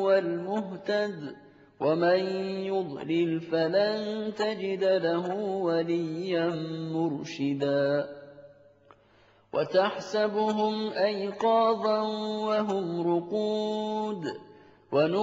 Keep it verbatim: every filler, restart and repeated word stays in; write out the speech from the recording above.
هو المهتد ومن يضلل فلن تجد له وليا مرشدا وتحسبهم أيقاظا وهم رقود